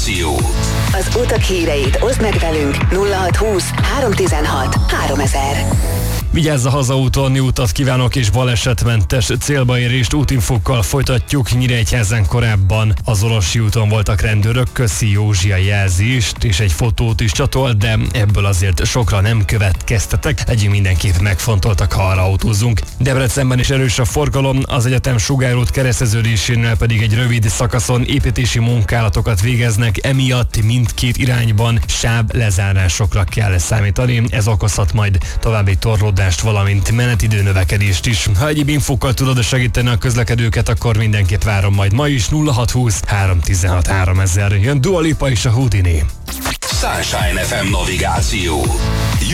navigáció. Az utak híreit oszd meg velünk 0620 316 3000. Vigyázz a hazaúton, jó utat kívánok és balesetmentes célba érést útinfokkal folytatjuk. Nyíregyházen korábban az Olosi úton voltak rendőrök, köszi Józsi a jelzést és egy fotót is csatolt, de ebből azért sokra nem következtetek. Legyünk mindenképp megfontoltak, ha arra autózzunk. Debrecenben is erős a forgalom, az egyetem Sugár út kereszteződésénél pedig egy rövid szakaszon építési munkálatokat végeznek, emiatt mindkét irányban sáv lezárásokra kell számítani. Ez okozhat majd további torlódást, valamint menetidő növekedést is. Ha egyéb infókkal tudod segíteni a közlekedőket, akkor mindenképp várom majd ma is. 0620 316 3000. Jön Dua Lipa és a Houdini. Sunshine FM navigáció.